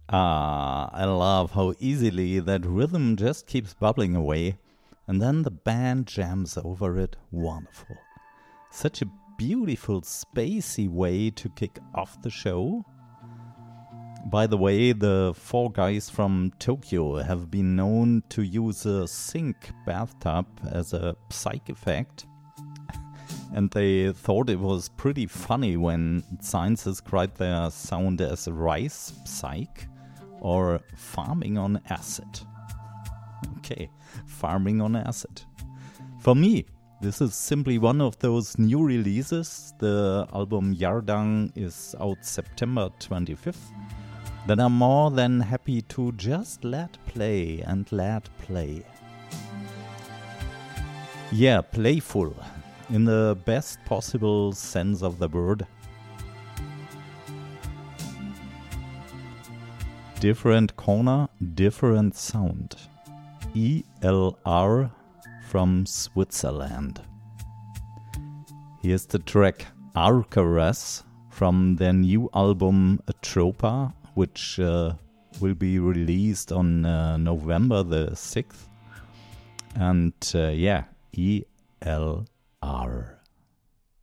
Ah, I love how easily that rhythm just keeps bubbling away, and then the band jams over it. Wonderful. Such a beautiful, spacey way to kick off the show. By the way, the four guys from Tokyo have been known to use a sink bathtub as a psych effect. And they thought it was pretty funny when science described their sound as rice psych or farming on acid. Okay, farming on acid. For me, this is simply one of those new releases. The album Yardang is out September 25th. That I'm more than happy to just let play and let play. Yeah, playful, in the best possible sense of the word. Different corner, different sound. ELR from Switzerland. Here's the track Arcaras from their new album Atropa, which will be released on November the 6th. And yeah, ELR.